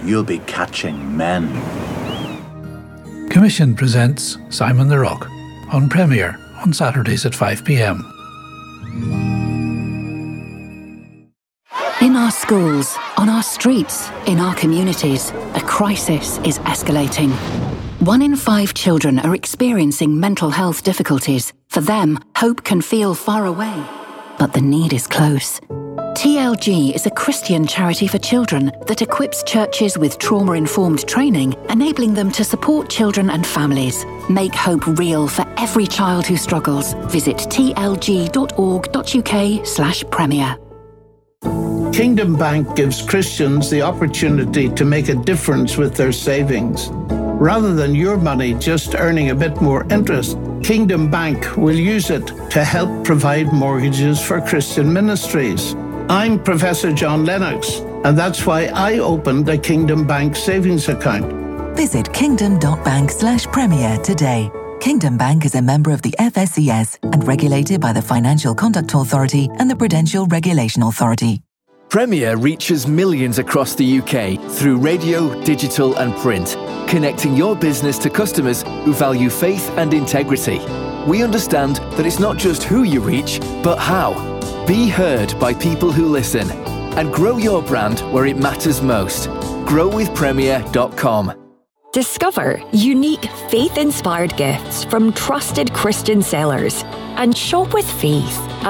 you'll be catching men. Commission presents Simon the Rock on Premiere on Saturdays at 5 p.m. In our schools, on our streets, in our communities, a crisis is escalating. 1 in 5 children are experiencing mental health difficulties. For them, hope can feel far away, but the need is close. TLG is a Christian charity for children that equips churches with trauma-informed training, enabling them to support children and families. Make hope real for every child who struggles. Visit tlg.org.uk/premier. Kingdom Bank gives Christians the opportunity to make a difference with their savings. Rather than your money just earning a bit more interest, Kingdom Bank will use it to help provide mortgages for Christian ministries. I'm Professor John Lennox, and that's why I opened a Kingdom Bank savings account. Visit kingdom.bank/premier today. Kingdom Bank is a member of the FSCS and regulated by the Financial Conduct Authority and the Prudential Regulation Authority. Premier reaches millions across the UK through radio, digital and print, connecting your business to customers who value faith and integrity. We understand that it's not just who you reach, but how. Be heard by people who listen and grow your brand where it matters most. growwithpremier.com. Discover unique faith-inspired gifts from trusted Christian sellers and shop with faith at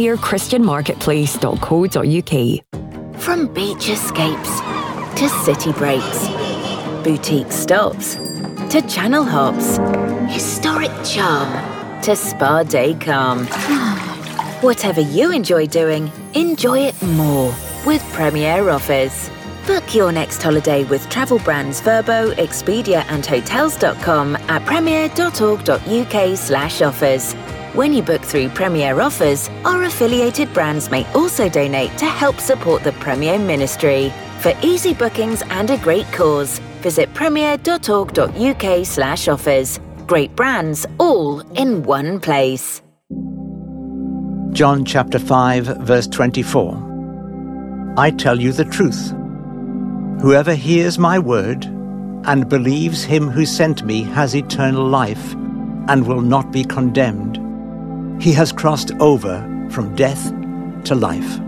premierchristianmarketplace.co.uk. From beach escapes to city breaks, boutique stops to channel hops, historic charm to spa day calm. Whatever you enjoy doing, enjoy it more with Premier Offers. Book your next holiday with travel brands Vrbo, Expedia and Hotels.com at premier.org.uk/offers. When you book through Premier Offers, our affiliated brands may also donate to help support the Premier ministry. For easy bookings and a great cause, visit premier.org.uk/offers. Great brands, all in one place. John chapter 5, verse 24. I tell you the truth. Whoever hears my word and believes him who sent me has eternal life and will not be condemned. He has crossed over from death to life.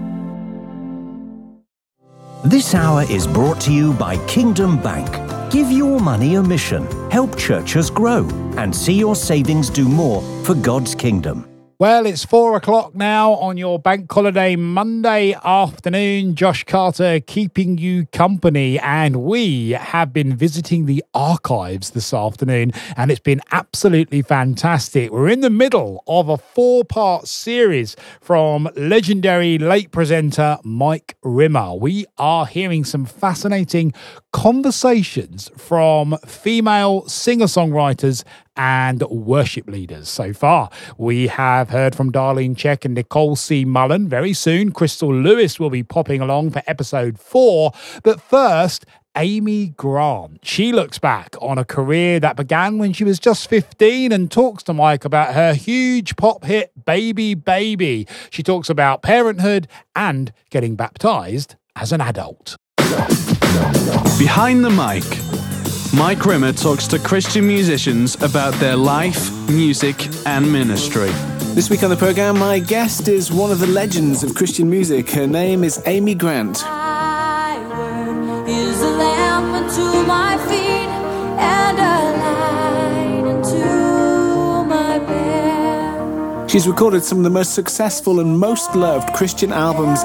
This hour is brought to you by Kingdom Bank. Give your money a mission, help churches grow, and see your savings do more for God's kingdom. Well, it's 4 o'clock now on your bank holiday Monday afternoon. Josh Carter keeping you company, and we have been visiting the archives this afternoon, and it's been absolutely fantastic. We're in the middle of a 4-part series from legendary late presenter Mike Rimmer. We are hearing some fascinating conversations from female singer-songwriters and worship leaders. So far, we have heard from Darlene Check and Nicole C. Mullen. Very soon, Crystal Lewis will be popping along for episode 4. But first, Amy Grant. She looks back on a career that began when she was just 15 and talks to Mike about her huge pop hit, Baby Baby. She talks about parenthood and getting baptized as an adult. Behind the mic, Mike Rimmer talks to Christian musicians about their life, music, and ministry. This week on the programme, my guest is one of the legends of Christian music. Her name is Amy Grant. Thy word is a lamp unto my feet and a light unto my path. She's recorded some of the most successful and most loved Christian albums